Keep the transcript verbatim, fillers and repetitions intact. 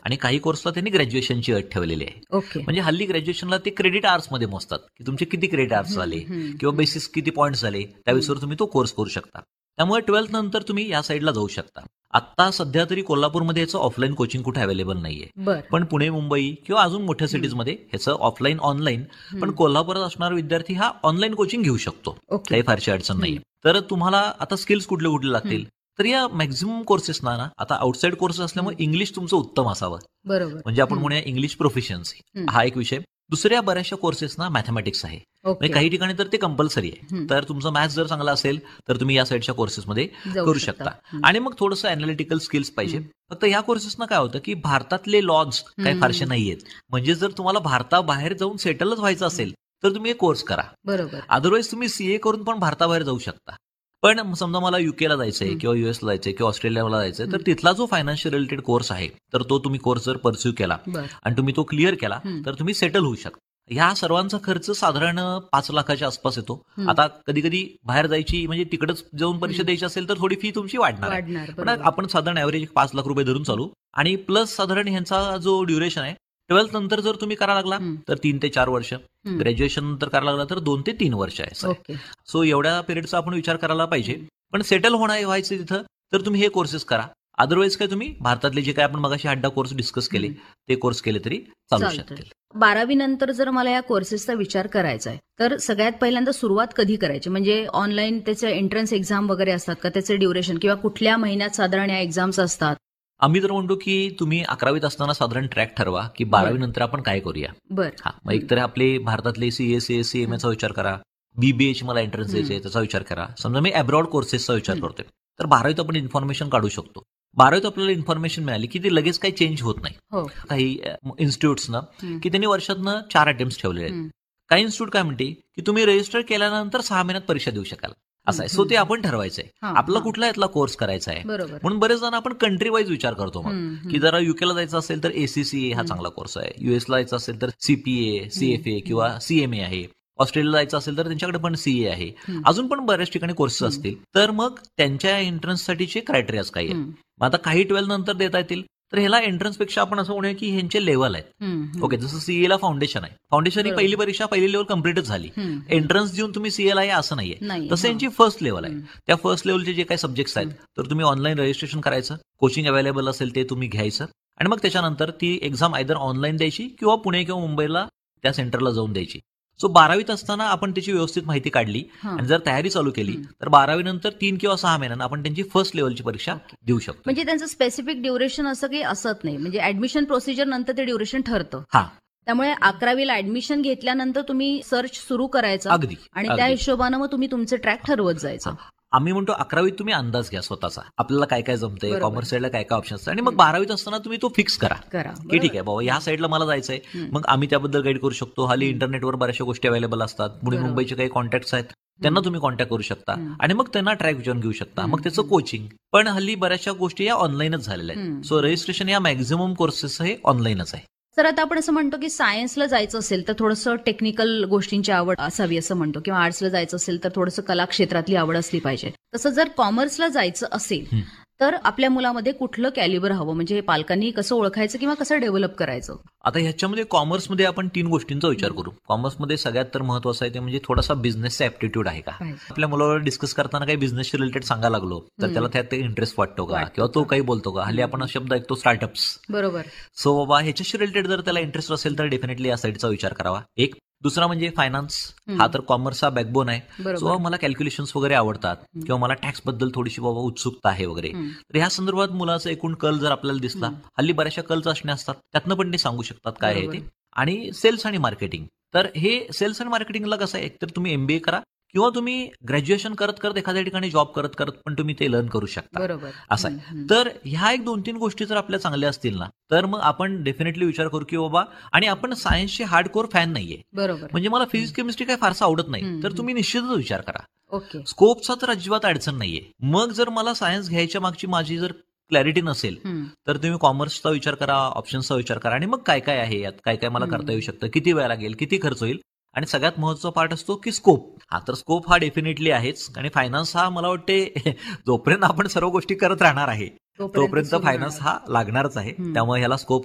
आणि काही कोर्सला त्यांनी ग्रॅज्युएशनची अट ठेवलेली आहे. ओके. म्हणजे हल्ली ग्रॅज्युएशनला ते क्रेडिट आवर्स मध्ये मोजतात की तुमचे किती क्रेडिट आवर्स झाले किंवा बेसिस किती पॉईंट्स झाले, त्याविषयीवर तुम्ही तो कोर्स करू शकता. त्यामुळे ट्वेल्थ नंतर तुम्ही या साईडला जाऊ शकता. आता सध्या तरी कोल्हापूरमध्ये याचं ऑफलाईन कोचिंग कुठे अवेलेबल नाहीये, बर पण पुणे, मुंबई किंवा अजून मोठ्या सिटीजमध्ये ह्याचं ऑफलाईन ऑनलाईन, पण कोल्हापुरात असणारा विद्यार्थी हा ऑनलाईन कोचिंग घेऊ शकतो. ओके. काही फारशी अडचण नाही. तर तुम्हाला आता स्किल्स कुठले कुठले लागतील, तर या मॅक्झिमम कोर्सेसना ना आता आउटसाईड कोर्सेस असल्यामुळे इंग्लिश तुमचं उत्तम असावं. बरोबर. म्हणजे आपण म्हणूया इंग्लिश प्रोफिशियन्सी हा एक विषय. दुसऱ्या बऱ्याचशा कोर्सेसना मॅथमॅटिक्स आहे. ओके. म्हणजे काही ठिकाणी तर ते कंपल्सरी आहे. तर तुमचं मॅथ्स जर चांगला असेल तर तुम्ही या साईडच्या कोर्सेसमध्ये जाऊ करू शकता. शकता. आणि मग थोडंसं अॅनालिटिकल स्किल्स पाहिजे. फक्त या कोर्सेसना काय होतं की भारतातले लॉज काही फारसे नाहीयेत. म्हणजे जर तुम्हाला भारताबाहेर जाऊन सेटलच व्हायचं असेल तर तुम्ही एक कोर्स करा. बरोबर. अदरवाईज तुम्ही सीए करून पण भारताबाहेर जाऊ शकता. पण समजा मला युकेला जायचंय किंवा युएसला जायचंय किंवा ऑस्ट्रेलियाला जायचंय, तर तिथला जो फायनान्शियल रिलेटेड कोर्स आहे तर तो तुम्ही कोर्स जर परस्यू केला बर आणि तुम्ही तो क्लिअर केला तर तुम्ही सेटल होऊ शकता. ह्या सर्वांचा खर्च साधारण पाच लाखाच्या आसपास येतो. आता कधी कधी बाहेर जायची म्हणजे तिकडेच जाऊन परीक्षा द्यायची असेल तर थोडी फी तुमची वाढणार आहे. वाढणार. पण बरोबर. आपण साधारण ऍव्हरेज पाच लाख रुपये धरून चालू. आणि प्लस साधारण ह्यांचा जो ड्युरेशन आहे, ट्वेल्थ नंतर जर तुम्ही करायला लागला हम्म. तर तीन ते चार वर्ष, हम्म. ग्रॅज्युएशन नंतर करायला लागला तर दोन ते तीन वर्ष आहे. ओके. सो एवढ्या पिरियडचा आपण विचार करायला पाहिजे. पण सेटल होणार व्हायचं तिथं तर तुम्ही हे कोर्सेस करा. अदरवाईज काय तुम्ही भारतातले जे काय आपण मगाशी अड्डा कोर्स डिस्कस केले ते कोर्स केले तरी चालू चालतंय. शकतील. बारावी नंतर जर मला या कोर्सेसचा विचार करायचा आहे तर सगळ्यात पहिल्यांदा सुरुवात कधी करायची? म्हणजे ऑनलाईन त्याचे एंट्रन्स एक्झाम वगैरे असतात का, त्याचे ड्युरेशन किंवा कुठल्या महिन्यात साधारण या एक्झाम्स असतात? आम्ही तर म्हणतो की तुम्ही अकरावीत असताना साधारण ट्रॅक ठरवा की बारावी नंतर आपण काय करूया. बर हा मग एकतर आपले भारतातले सीए सीए सीएमएचा विचार करा, बीबीएची मला एंट्रन्स द्यायचे त्याचा विचार करा. समजा मी अब्रॉड कोर्सेसचा विचार करतोय तर बारावीत आपण इन्फॉर्मेशन काढू शकतो. बारावीत आपल्याला इन्फॉर्मेशन मिळाली की ती लगेच काही चेंज होत नाही. हो. काही इन्स्टिट्यूट्सनं की त्यांनी वर्षातनं चार अटेम्प्ट ठेवलेले आहेत. हम्म. काही इन्स्टिट्यूट काय म्हणते की तुम्ही रजिस्टर केल्यानंतर सहा महिन्यात परीक्षा देऊ शकाल असं आहे. सो ते आपण ठरवायचंय हा, आपला हा. कुठला यातला कोर्स करायचा आहे. बरोबर. म्हणून बरेच जण आपण कंट्री वाईज विचार करतो मग हम्म, हम्म. की जरा युकेला जायचं असेल तर एसीसीए हा चांगला कोर्स आहे, युएसला जायचं असेल तर सीपीए सीएफए किंवा सीएमए आहे, ऑस्ट्रेलियाला जायचं असेल तर त्यांच्याकडे पण सीए आहे, अजून पण बऱ्याच ठिकाणी कोर्सेस असतील. तर मग त्यांच्या एंट्रन्ससाठीचे क्रायटेरियाज काही आहेत. मग आता काही ट्वेल्थ नंतर देता येतील तर ह्याला एंट्रन्स पेक्षा आपण असं म्हणूया की ह्यांचे लेव्हल आहेत. हम्म, ओके, जसं सीएला फाउंडेशन आहे, फाउंडेशन ही बरोबर. पहिली परीक्षा पहिली लेवल कम्प्लीटच झाली. हम्म. एंट्रन्स देऊन तुम्ही सीएला आहे असं नाहीये. नाही, तसं हा. यांची फर्स्ट लेवल आहे. त्या फर्स्ट लेवलचे जे काही सब्जेक्ट्स आहेत तर तुम्ही ऑनलाईन रजिस्ट्रेशन करायचं, कोचिंग अवेलेबल असेल ते तुम्ही घ्यायचं आणि मग त्याच्यानंतर ती एक्झाम आयदर ऑनलाईन द्यायची किंवा पुणे किंवा मुंबईला त्या सेंटरला जाऊन द्यायची. सो बारावीत असताना आपण त्याची व्यवस्थित माहिती काढली हा. आणि जर तयारी चालू केली तर बारावी नंतर तीन किंवा सहा महिन्यांना आपण त्यांची फर्स्ट लेवलची परीक्षा देऊ शकतो. म्हणजे त्यांचं स्पेसिफिक ड्युरेशन असं काही असत नाही, म्हणजे ऍडमिशन प्रोसिजर नंतर ते ड्युरेशन ठरतं. हा त्यामुळे अकरावीला ऍडमिशन घेतल्यानंतर तुम्ही सर्च सुरू करायचा अगदी आणि त्या अगदी. हिशोबानं मग तुम्ही तुमचं ट्रॅक ठरवत जायचं. आम्ही म्हणतो अकरावीत तुम्ही अंदाज घ्या स्वतःचा, आपल्याला काय काय जमतंय, बरोबर. कॉमर्स साईडला काय काय ऑप्शन्स, आणि मग बारावीत असताना तुम्ही तो फिक्स करा करा. की ठीक आहे बाबा ह्या साईडला मला जायचंय, मग आम्ही त्याबद्दल गाईड करू शकतो. हल्ली इंटरनेटवर बऱ्याचशा गोष्टी अवेलेबल असतात. पुणे बरोबर. मुंबईचे काही कॉन्टॅक्ट्स आहेत त्यांना तुम्ही कॉन्टॅक्ट करू शकता आणि मग त्यांना ट्रॅक विचारून घेऊ शकता. मग त्याचं कोचिंग पण हल्ली बऱ्याचशा गोष्टी या ऑनलाईनच झालेल्या आहेत. सो रजिस्ट्रेशन या मॅक्झिमम कोर्सेस हे ऑनलाईनच आहे. तर आता आपण असं म्हणतो की सायन्सला जायचं असेल तर थोडंसं टेक्निकल गोष्टींची आवड असावी असं म्हणतो, किंवा आर्ट्सला जायचं असेल तर थोडंसं कला क्षेत्रातली आवड असली पाहिजे. तसं जर कॉमर्सला जायचं असेल तर आपल्या मुलामध्ये कुठलं कॅलिबर हवं, म्हणजे पालकांनी कसं ओळखायचं किंवा कसं डेव्हलप करायचं? आता ह्याच्यामध्ये कॉमर्समध्ये आपण तीन गोष्टींचा विचार करू. कॉमर्समध्ये सगळ्यात तर महत्वाचं आहे ते म्हणजे थोडासा बिझनेसचा ऍप्टिट्यूड आहे का. आपल्या मुलावर डिस्कस करताना काही बिझनेस रिलेटेड सांगायला लागलो तर त्याला त्यात इंटरेस्ट वाटतो का, किंवा तो काही बोलतो का. हल्ली आपण शब्द ऐकतो स्टार्टअप्स. बरोबर. सो बाबा ह्याच्याशी रिलेटेड जर त्याला इंटरेस्ट असेल तर डेफिनेटली या साईडचा विचार करावा. एक दुसरा म्हणजे फायनान्स, हा तर कॉमर्सचा बॅकबोन आहे. बरोबर. सो मला कॅल्क्युलेशन्स वगैरे आवडतात किंवा मला टॅक्स बद्दल थोडीशी बाबा उत्सुकता आहे वगैरे, तर ह्या संदर्भात मुलाचा एकूण कल जर आपल्याला दिसला, हल्ली बऱ्याचशा कल चाचण्या असतात त्यातनं पण ते सांगू शकतात काय आहे ते. आणि सेल्स आणि मार्केटिंग, तर हे सेल्स आणि मार्केटिंगला कसं आहे, एकतर तुम्ही एमबीए करा किंवा तुम्ही ग्रॅज्युएशन करत करत एखाद्या ठिकाणी जॉब करत करत पण तुम्ही ते लर्न करू शकता. बरोबर. असं आहे. तर ह्या एक दोन तीन गोष्टी जर आपल्या चांगल्या असतील ना तर मग आपण डेफिनेटली विचार करू की बाबा, आणि आपण सायन्सचे हार्डकोर फॅन नाहीये, बरोबर. म्हणजे मला फिजिक्स केमिस्ट्री काय फारसं आवडत नाही, तर तुम्ही निश्चितच विचार करा. ओके. स्कोपचा तर अजिबात अडचण नाहीये. मग जर मला सायन्स घ्यायच्या मागची माझी जर क्लॅरिटी नसेल तर तुम्ही कॉमर्सचा विचार करा, ऑप्शन्सचा विचार करा, आणि मग काय काय आहे यात, काय काय मला करता येऊ शकतं, किती वेळ लागेल, किती खर्च होईल, आणि सगळ्यात महत्वाचा पार्ट असतो की स्कोप. हा तर स्कोप हा डेफिनेटली आहेच, आणि फायनान्स हा मला वाटते जोपर्यंत आपण सर्व गोष्टी करत राहणार आहे तोपर्यंत फायनान्स हा लागणारच आहे. त्यामुळे ह्याला स्कोप